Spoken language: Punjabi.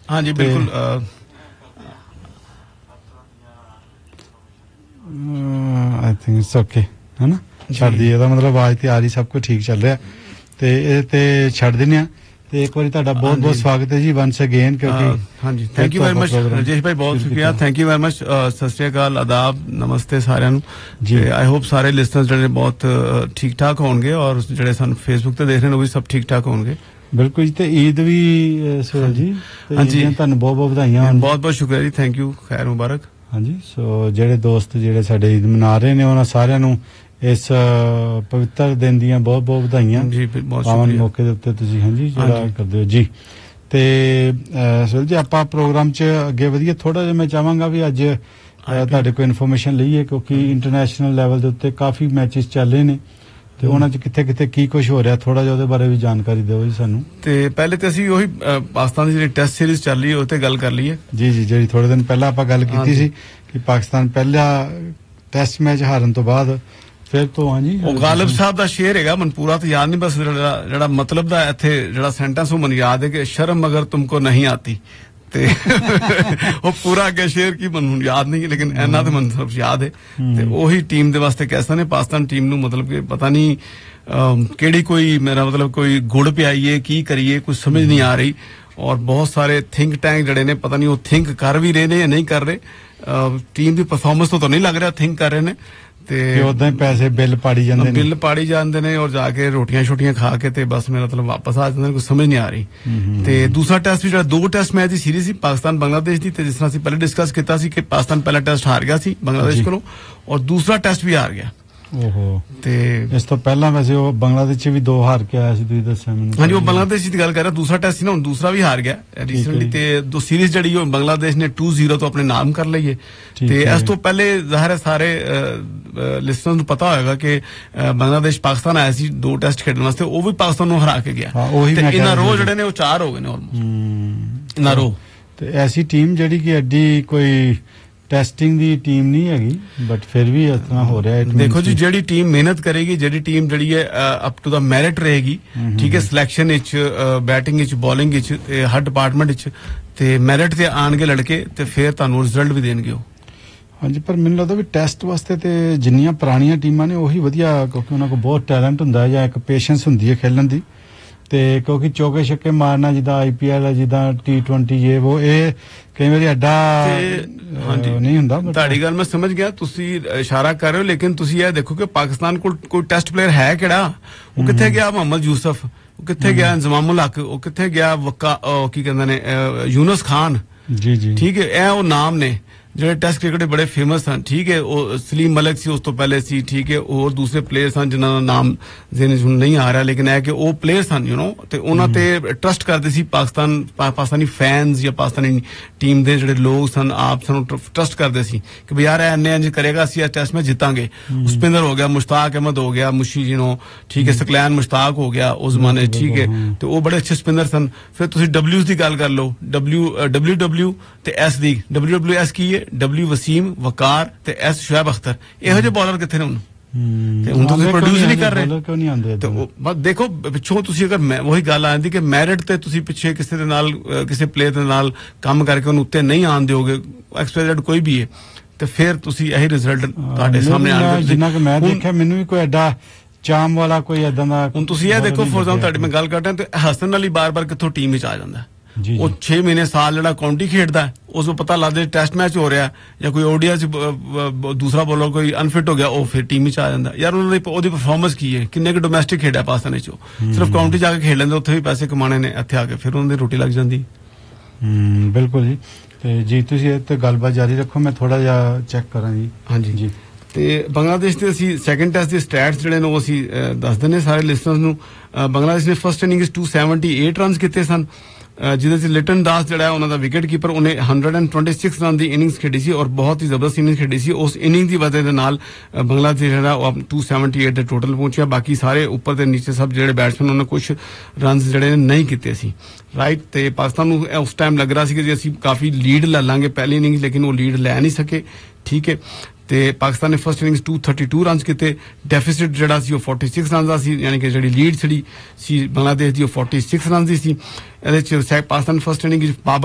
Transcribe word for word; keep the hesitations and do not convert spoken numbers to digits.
हाँ जी बिल्कुल आई थिंक इट्स ओके है ना छड़ दी ਇਹਦਾ ਮਤਲਬ ਆਵਾਜ਼ ਤੇ ਆ ਰਹੀ ਸਭ ਕੁਝ ਠੀਕ ਚੱਲ ਰਿਹਾ ਤੇ ਇਹ ਤੇ ਛੱਡ ਦਿੰਨੇ ਆ ਤੇ ਇੱਕ ਵਾਰੀ ਤੁਹਾਡਾ ਬਹੁਤ ਬਹੁਤ ਸਵਾਗਤ ਹੈ ਜੀ ਵਨਸ ਅਗੇਨ ਕਿਉਂਕਿ ਹਾਂਜੀ thank you very much Rajesh ਭਾਈ ਬਹੁਤ ਸ਼ੁਕਰੀਆ ਥੈਂਕ ਯੂ ਵੈਰੀ ਮਚ ਸਤਿ ਸ਼੍ਰੀ ਅਕਾਲ ਆਦਾਬ ਨਮਸਤੇ ਸਾਰਿਆਂ ਨੂੰ ਜੀ ਆਈ ਹੋਪ ਸਾਰੇ ਲਿਸਨਰਸ ਜਿਹੜੇ ਬਹੁਤ ਠੀਕ ਠਾਕ ਹੋਣਗੇ ਔਰ ਜਿਹੜੇ ਸਾਨੂੰ ਫੇਸਬੁੱਕ ਤੇ ਦੇਖ ਰਹੇ ਨੇ ਉਹ ਵੀ ਸਭ ਠੀਕ ਠਾਕ ਹੋਣਗੇ ਬਿਲਕੁਲ ਜੀ ਤੇ ਈਦ ਵੀ ਸੋਹਲ ਜੀ ਹਾਂਜੀ ਤੁਹਾਨੂੰ ਬਹੁਤ ਬਹੁਤ ਵਧਾਈਆਂ ਬਹੁਤ ਬਹੁਤ ਸ਼ੁਕਰੀਆ ਜੀ ਥੈਂਕ ਯੂ ਖੈਰ ਮੁਬਾਰਕ ਹਾਂਜੀ ਸੋ ਜਿਹੜੇ ਦੋਸਤ ਜਿਹੜੇ ਸਾਡੇ ਈਦ ਮਨਾ ਰਹੇ ਨੇ ਉਹਨਾਂ ਸਾਰਿਆਂ ਨੂੰ ਇਸ ਪਵਿੱਤਰ ਦਿਨ ਦੀਆਂ ਬਹੁਤ ਬਹੁਤ ਵਧਾਈਆਂ ਜੀ ਬਹੁਤ ਸ਼ੁਕਰੀਆ ਮੌਕੇ ਦੇ ਉੱਤੇ ਤੁਸੀਂ ਹਾਂਜੀ ਜਿਹੜਾ ਕਰਦੇ ਹੋ ਜੀ ਤੇ ਸੋਹਲ ਜੀ ਆਪਾਂ ਪ੍ਰੋਗਰਾਮ 'ਚ ਅੱਗੇ ਵਧੀਏ ਥੋੜਾ ਜਿਹਾ ਮੈਂ ਚਾਹਾਂਗਾ ਵੀ ਅੱਜ ਤੁਹਾਡੇ ਕੋਲ ਇਨਫੋਰਮੇਸ਼ਨ ਲਈਏ ਕਿਉਂਕਿ ਇੰਟਰਨੈਸ਼ਨਲ ਲੈਵਲ ਦੇ ਉੱਤੇ ਕਾਫੀ ਮੈਚਸ ਚੱਲ ਰਹੇ ਨੇ ਤੇ ਉਹਨਾਂ 'ਚ ਕਿੱਥੇ ਕਿੱਥੇ ਕੀ ਕੁਝ ਹੋ ਰਿਹਾ ਥੋੜਾ ਜਿਹਾ ਉਹਦੇ ਬਾਰੇ ਵੀ ਜਾਣਕਾਰੀ ਦਿਓ ਜੀ ਸਾਨੂੰ ਤੇ ਪਹਿਲੇ ਤੇ ਅਸੀਂ ਉਹੀ ਪਾਕਿਸਤਾਨ ਦੀ ਜਿਹੜੀ ਟੈਸਟ ਸੀਰੀਜ਼ ਚੱਲ ਰਹੀ ਹੈ ਉਹ ਤੇ ਗੱਲ ਕਰ ਲਈਏ ਜੀ ਜੀ ਜਿਹੜੀ ਥੋੜੇ ਦਿਨ ਪਹਿਲਾਂ ਆਪਾਂ ਗੱਲ ਕੀਤੀ ਸੀ ਕਿ ਪਾਕਿਸਤਾਨ ਪਹਿਲਾ ਟੈਸਟ ਮੈਚ ਹਾਰਨ ਤੋਂ ਬਾਅਦ ਫਿਰ ਤੋਂ ਹਾਂਜੀ ਉਹ ਗਾਲਿਬ ਸਾਹਿਬ ਦਾ ਸ਼ੇਰ ਹੈਗਾ ਮਨ ਪੂਰਾ ਤਾਂ ਯਾਦ ਨਹੀਂ ਬਸ ਜਿਹੜਾ ਜਿਹੜਾ ਮਤਲਬ ਦਾ ਇੱਥੇ ਜਿਹੜਾ ਸੈਂਟੈਂਸ ਉਹ ਮੈਨੂੰ ਯਾਦ ਹੈ ਕਿ ਸ਼ਰਮ ਅਗਰ ਤੁਮਕੋ ਨਹੀਂ ਆਤੀ ਤੇ ਉਹ ਪੂਰਾ ਅੱਗੇ ਸ਼ੇਰ ਕੀ ਮੈਨੂੰ ਯਾਦ ਨਹੀਂ ਲੇਕਿਨ ਇਹਨਾਂ ਤੇ ਮੈਨੂੰ ਸਭ ਯਾਦ ਹੈ ਤੇ ਉਹੀ ਟੀਮ ਦੇ ਵਾਸਤੇ ਕਹਿਸਾ ਨੇ ਪਾਕਿਸਤਾਨ ਟੀਮ ਨੂੰ ਮਤਲਬ ਕਿ ਪਤਾ ਨਹੀਂ ਕਿਹੜੀ ਕੋਈ ਮੇਰਾ ਮਤਲਬ ਕੋਈ ਗੁੜ ਪਿਆਈਏ ਕੀ ਕਰੀਏ ਕੁਝ ਸਮਝ ਨਹੀਂ ਆ ਰਹੀ ਔਰ ਬਹੁਤ ਸਾਰੇ ਥਿੰਕ ਟੈਂਕ ਜਿਹੜੇ ਨੇ ਪਤਾ ਨਹੀਂ ਉਹ ਥਿੰਕ ਕਰ ਵੀ ਰਹੇ ਨੇ ਜਾਂ ਨਹੀਂ ਕਰ ਰਹੇ ਟੀਮ ਦੀ ਪਰਫਾਰਮੈਂਸ ਤੋਂ ਤਾਂ ਨਹੀਂ ਲੱਗ ਰਿਹਾ ਥਿੰਕ ਕਰ ਰਹੇ ਨੇ ਤੇ ਉਦਾਂ ਹੀ ਪੈਸੇ ਬਿੱਲ ਪਾੜੀ ਜਾਂਦੇ ਨੇ ਬਿੱਲ ਪਾੜੀ ਜਾਂਦੇ ਨੇ ਔਰ ਜਾ ਕੇ ਰੋਟੀਆਂ ਛੋਟੀਆਂ ਖਾ ਕੇ ਤੇ ਬਸ ਮੇਰਾ ਮਤਲਬ ਵਾਪਸ ਆ ਜਾਂਦੇ ਨੇ ਕੁਝ ਸਮਝ ਨਹੀਂ ਆ ਰਹੀ ਤੇ ਦੂਸਰਾ ਟੈਸਟ ਵੀ ਜਿਹੜਾ ਦੋ ਟੈਸਟ ਮੈਚ ਦੀ ਸੀਰੀਜ਼ ਸੀ ਪਾਕਿਸਤਾਨ ਬੰਗਲਾਦੇਸ਼ ਦੀ ਤੇ ਜਿਸ ਤਰ੍ਹਾਂ ਅਸੀਂ ਪਹਿਲੇ ਡਿਸਕਸ ਕੀਤਾ ਸੀ ਕਿ ਪਾਕਿਸਤਾਨ ਪਹਿਲਾ ਟੈਸਟ ਹਾਰ ਗਿਆ ਸੀ ਬੰਗਲਾਦੇਸ਼ ਕੋਲੋਂ ਔਰ ਦੂਸਰਾ ਟੈਸਟ ਵੀ ਹਾਰ ਗਿਆ ਓਹੋ ਤੇ ਇਸ ਤੋਂ ਪਹਿਲਾਂ ਵੈਸੇ ਉਹ ਬੰਗਲਾਦੇਸ਼ 'ਚ ਵੀ ਦੋ ਹਾਰ ਕੇ ਆਇਆ ਸੀ ਤੁਸੀਂ ਦੱਸਿਆ ਮੈਨੂੰ ਹਾਂਜੀ ਉਹ ਬੰਗਲਾਦੇਸ਼ ਦੀ ਗੱਲ ਕਰ ਰਿਹਾ ਦੂਸਰਾ ਟੈਸਟ ਸੀ ਨਾ ਹੁਣ ਦੂਸਰਾ ਵੀ ਹਾਰ ਗਿਆ ਰੀਸੈਂਟਲੀ ਤੇ ਦੋ ਸੀਰੀਜ਼ ਜਿਹੜੀ ਉਹ ਬੰਗਲਾਦੇਸ਼ ਨੇ ਟੂ ਜ਼ੀਰੋ ਤੋਂ ਆਪਣੇ ਨਾਮ ਕਰ ਲਈ ਹੈ ਤੇ ਇਸ ਤੋਂ ਪਹਿਲੇ ਜ਼ਾਹਿਰ ਹੈ ਸਾਰੇ ਲਿਸਨਰਸ ਨੂੰ ਪਤਾ ਹੋਏਗਾ ਕਿ ਬੰਗਲਾਦੇਸ਼ ਪਾਕਿਸਤਾਨ ਆਇਆ ਸੀ ਦੋ ਟੈਸਟ ਖੇਡਣ ਵਾਸਤੇ ਉਹ ਵੀ ਪਾਕਿਸਤਾਨ ਨੂੰ ਹਰਾ ਕੇ ਗਿਆ ਤੇ ਇਹਨਾਂ ਰੋ ਜਿਹੜੇ ਨੇ ਉਹ ਚਾਰ ਹੋ ਗਏ ਨੇ ਆਲਮੋਸਟ ਇਹਨਾਂ ਰੋ ਤੇ ਐਸੀ ਟੀਮ ਜਿਹੜੀ ਕਿ ਐਡੀ ਕੋਈ ਟੈਸਟਿੰਗ ਦੀ ਟੀਮ ਨਹੀਂ ਹੈਗੀ ਬਟ ਫਿਰ ਵੀ ਇਸ ਤਰ੍ਹਾਂ ਹੋ ਰਿਹਾ ਹੈ ਦੇਖੋ ਜੀ ਜਿਹੜੀ ਟੀਮ ਮਿਹਨਤ ਕਰੇਗੀ ਜਿਹੜੀ ਟੀਮ ਜਿਹੜੀ ਹੈ ਅਪ ਟੂ ਦਾ ਮੈਰਿਟ ਰਹੇਗੀ ਠੀਕ ਹੈ ਸਿਲੈਕਸ਼ਨ ਵਿੱਚ ਬੈਟਿੰਗ ਵਿੱਚ ਬੋਲਿੰਗ ਵਿੱਚ ਹਰ ਡਿਪਾਰਟਮੈਂਟ ਵਿੱਚ ਤੇ ਮੈਰਿਟ ਤੇ ਆਣਗੇ ਲੜਕੇ ਤੇ ਫਿਰ ਤੁਹਾਨੂੰ ਰਿਜ਼ਲਟ ਵੀ ਦੇਣਗੇ ਉਹ ਹਾਂਜੀ ਪਰ ਮੈਨੂੰ ਲੱਗਦਾ ਵੀ ਟੈਸਟ ਵਾਸਤੇ ਤੇ ਜਿੰਨੀਆਂ ਪੁਰਾਣੀਆਂ ਟੀਮਾਂ ਨੇ ਉਹੀ ਵਧੀਆ ਕਿਉਂਕਿ ਉਹਨਾਂ ਕੋਲ ਬਹੁਤ ਟੈਲੈਂਟ ਹੁੰਦਾ ਹੈ ਜਾਂ ਇੱਕ ਪੇਸ਼ੈਂਸ ਹੁੰਦੀ ਹੈ ਖੇਲਣ ਦੀ ਤੇ ਕਿਉਂਕਿ ਚੌਕੇ ਛੱਕੇ ਮਾਰਨਾ ਜਿੱਦਾਂ ਆਈ ਪੀ ਐਲ ਜਿੱਦਾਂ ਟੀ ਟਵੈਂਟੀ ਇਹ ਉਹ ਇਹ ਕਈ ਵਾਰੀ ਐਡਾ ਨਹੀਂ ਹੁੰਦਾ ਤੁਹਾਡੀ ਗੱਲ ਮੈਂ ਸਮਝ ਗਿਆ ਤੁਸੀਂ ਇਸ਼ਾਰਾ ਕਰ ਰਹੇ ਹੋ ਲੇਕਿਨ ਤੁਸੀਂ ਇਹ ਦੇਖੋ ਕਿ ਪਾਕਿਸਤਾਨ ਕੋਲ ਕੋਈ ਟੈਸਟ ਪਲੇਅਰ ਹੈ ਕਿਹੜਾ ਉਹ ਕਿੱਥੇ ਗਿਆ ਮੁਹੰਮਦ ਯੂਸਫ ਉਹ ਕਿੱਥੇ ਗਿਆ ਇੰਜ਼ਮਾਮੁਲ ਹਕ ਉਹ ਕਿੱਥੇ ਗਿਆ ਵਕਾ ਕੀ ਕਹਿੰਦੇ ਨੇ ਯੂਨਸ ਖਾਨ ਜੀ ਜੀ ਠੀਕ ਹੈ ਇਹ ਉਹ ਨਾਮ ਨੇ ਜਿਹੜੇ ਟੈਸਟ ਕ੍ਰਿਕਟ ਦੇ ਬੜੇ ਫੇਮਸ ਹਨ ਠੀਕ ਹੈ ਉਹ ਸਲੀਮ ਮਲਿਕ ਸੀ ਉਸ ਤੋਂ ਪਹਿਲੇ ਸੀ ਠੀਕ ਹੈ ਹੋਰ ਦੂਸਰੇ ਪਲੇਅਰਸ ਹਨ ਜਿਨ੍ਹਾਂ ਦਾ ਨਾਮ ਜ਼ਿਹਨ 'ਚ ਨਹੀਂ ਆ ਰਿਹਾ ਲੇਕਿਨ ਇਹ ਕਿ ਉਹ ਪਲੇਅਰਸ ਹਨ ਯੂ نو ਤੇ ਉਹਨਾਂ ਤੇ ਟਰਸਟ ਕਰਦੇ ਸੀ ਪਾਕਿਸਤਾਨ ਪਾਕਿਸਤਾਨੀ ਫੈਨਸ ਜਾਂ ਪਾਕਿਸਤਾਨੀ ਟੀਮ ਦੇ ਜਿਹੜੇ ਲੋਕ ਸਨ ਆਪ ਸਾਨੂੰ ਟਰਸਟ ਕਰਦੇ ਸੀ ਕਿ ਵੀ ਯਾਰ ਇਹ ਇੰਨੇ ਇੰਜ ਕਰੇਗਾ ਅਸੀਂ ਇਹ ਟੈਸਟ ਮੈਚ ਜਿੱਤਾਂਗੇ ਸਪਿਨਰ ਹੋ ਗਿਆ ਮੁਸ਼ਤਾਕ ਅਹਿਮਦ ਹੋ ਗਿਆ ਮੁਸ਼ੀ ਯੂ نو ਠੀਕ ਹੈ ਸਕਲੈਨ ਮੁਸ਼ਤਾਕ ਹੋ ਗਿਆ ਉਸ ਜ਼ਮਾਨੇ ਠੀਕ ਹੈ ਤੇ ਉਹ ਬੜੇ ਅੱਛੇ ਸਪਿਨਰ ਸਨ ਫਿਰ ਤੁਸੀਂ ਡਬਲਿਊਜ਼ ਦੀ ਗੱਲ ਕਰ ਲਓ ਡਬਲਿਊ ਡਬਲਿਊ ਡਬਲਿਊ ਤੇ ਐਸ ਦੀ ਡਬਲਿਊ ਡਬਲਿਊ ਐਸ ਕੀ ਹੈ ਡਬਲਿਊ ਵਸੀਮ ਵਕਾਰ ਤੇ ਐਸ ਸ਼ੁਐਬ ਅਖਤਰ ਇਹੋ ਜਿਹੇ ਬੋਲਰ ਕਿੱਥੇ ਨੇ ਹੁਣ ਤੇ ਹੁਣ ਤੁਸੀਂ ਪ੍ਰੋਡਿਊਸ ਨਹੀਂ ਕਰ ਰਹੇ ਕਿਉਂ ਨਹੀਂ ਆਉਂਦੇ ਤੇ ਬਸ ਦੇਖੋ ਪਿੱਛੋਂ ਤੁਸੀਂ ਅਗਰ ਉਹੀ ਗੱਲ ਆਂਦੀ ਕਿ ਮੈਰਿਟ ਤੇ ਤੁਸੀਂ ਪਿੱਛੇ ਕਿਸੇ ਦੇ ਨਾਲ ਕਿਸੇ ਪਲੇਅਰ ਦੇ ਨਾਲ ਕੰਮ ਕਰਕੇ ਉਹਨੂੰ ਉੱਤੇ ਨਹੀਂ ਆਣ ਦਿਓਗੇ ਐਕਸਪੈਕਟਡ ਕੋਈ ਵੀ ਹੈ ਤੇ ਫਿਰ ਤੁਸੀਂ ਇਹੀ ਰਿਜ਼ਲਟ ਤੁਹਾਡੇ ਸਾਹਮਣੇ ਆਣਗੇ ਜਿੰਨਾ ਕਿ ਮੈਂ ਦੇਖਿਆ ਮੈਨੂੰ ਵੀ ਕੋਈ ਐਡਾ ਚਾਮ ਵਾਲਾ ਕੋਈ ਐਦਾਂ ਦਾ ਹੁਣ ਤੁਸੀਂ ਇਹ ਦੇਖੋ ਫੋਰ ਐਗਜ਼ਾਮਪਲ ਤੁਹਾਡੀ ਮੈਂ ਗੱਲ ਕਰਦਾ ਤੇ ਹਸਨ ਅਲੀ ਬਾਰ-ਬਾਰ ਕਿੱਥੋਂ ਟੀਮ ਵਿੱਚ ਆ ਜਾਂਦਾ ਉਹ ਛੇ ਮਹੀਨੇ ਸਾਲ ਜਿਹੜਾ ਕਾਉਂਟੀ ਖੇਡਦਾ ਉਸ ਨੂੰ ਪਤਾ ਲੱਗਦਾ ਟੈਸਟ ਮੈਚ ਹੋ ਰਿਹਾ ਜਾਂ ਕੋਈ ਓਡੀਆ ਚ ਦੂਸਰਾ ਬੋਲਰ ਕੋਈ ਅਨਫਿਟ ਹੋ ਗਿਆ ਉਹ ਫਿਰ ਟੀਮ ਵਿੱਚ ਆ ਜਾਂਦਾ ਯਾਰ ਉਹਨਾਂ ਦੀ ਉਹਦੀ ਪਰਫਾਰਮੈਂਸ ਕੀ ਹੈ ਕਿੰਨੇ ਕੁ ਡੋਮੈਸਟਿਕ ਖੇਡਿਆ ਪਾਕਿਸਤਾਨ ਵਿੱਚ ਸਿਰਫ ਕਾਉਂਟੀ ਜਾ ਕੇ ਖੇਡ ਲੈਂਦੇ ਉੱਥੇ ਵੀ ਪੈਸੇ ਕਮਾਣੇ ਨੇ ਇੱਥੇ ਆ ਕੇ ਫਿਰ ਉਹਨਾਂ ਦੀ ਰੋਟੀ ਲੱਗ ਜਾਂਦੀ ਹੂੰ ਬਿਲਕੁਲ ਜੀ ਤੇ ਜੀ ਤੁਸੀਂ ਇਹ ਤੇ ਗੱਲਬਾਤ ਜਾਰੀ ਰੱਖੋ ਮੈਂ ਥੋੜਾ ਜਿਹਾ ਚੈੱਕ ਕਰਾਂ ਜੀ ਹਾਂਜੀ ਜੀ ਤੇ ਬੰਗਲਾਦੇਸ਼ ਦੇ ਅਸੀਂ ਸੈਕੰਡ ਟੈਸਟ ਦੇ ਸਟੈਟਸ ਜਿਹੜੇ ਨੇ ਉਹ ਅਸੀਂ ਦੱਸ ਦਿੰਦੇ ਸਾਰੇ ਲਿਸਨਰਸ ਨੂੰ ਬੰਗਲਾਦੇਸ਼ ਨੇ ਫਸਟ ਇਨਿੰਗ ਵਿੱਚ ਦੋ ਸੌ ਅਠੱਤੀ ਰਨਸ ਕੀਤੇ ਸਨ ਜਿਹਦੇ ਚ ਲਿਟਨ ਦਾਸ ਜਿਹੜਾ ਉਹਨਾਂ ਦਾ ਵਿਕਟ ਕੀਪਰ ਉਹਨੇ ਇੱਕ ਸੌ ਛੱਬੀ ਰਨ ਦੀ ਇਨਿੰਗਸ ਖੇਡੀ ਸੀ ਔਰ ਬਹੁਤ ਹੀ ਜ਼ਬਰਦਸਤ ਇਨਿੰਗਸ ਖੇਡੀ ਸੀ ਉਸ ਇਨਿੰਗ ਦੀ ਵਜ੍ਹਾ ਦੇ ਨਾਲ ਬੰਗਲਾਦੇਸ਼ ਜਿਹੜਾ ਉਹ ਦੋ ਸੌ ਅਠੱਤੀ ਦੇ ਟੋਟਲ ਪਹੁੰਚਿਆ ਬਾਕੀ ਸਾਰੇ ਉੱਪਰ ਤੇ ਨੀਚੇ ਸਭ ਜਿਹੜੇ ਬੈਟਸਮੈਨ ਉਹਨਾਂ ਕੁਝ ਰਨਸ ਜਿਹੜੇ ਨਹੀਂ ਕੀਤੇ ਸੀ ਰਾਈਟ ਤੇ ਪਾਕਿਸਤਾਨ ਨੂੰ ਉਸ ਟਾਈਮ ਲੱਗ ਰਿਹਾ ਸੀ ਕਿ ਅਸੀਂ ਕਾਫੀ ਲੀਡ ਲੈ ਲਾਂਗੇ ਪਹਿਲੀ ਇਨਿੰਗ ਲੇਕਿਨ ਉਹ ਲੀਡ ਲੈ ਨਹੀਂ ਸਕੇ ਠੀਕ ਹੈ ਤੇ ਪਾਕਿਸਤਾਨ ਨੇ ਫਸਟ ਇਨਿੰਗਸ ਦੋ ਸੌ ਬੱਤੀ ਰਨਸ ਕੀਤੇ ਡੈਫਿਸਿਟ ਜਿਹੜਾ ਸੀ ਉਹ छियालीस ਰਨਸ ਦਾ ਸੀ ਯਾਨੀ ਕਿ ਜਿਹੜੀ ਲੀਡ ਸੀ ਬੰਗਲਾਦੇਸ਼ ਦੀ ਉਹ छियालीस ਰਨਸ ਦੀ ਸੀ ਇਹਦੇ ਚ ਪਾਕਿਸਤਾਨ ਫਸਟ ਇਨਿੰਗ ਵਿੱਚ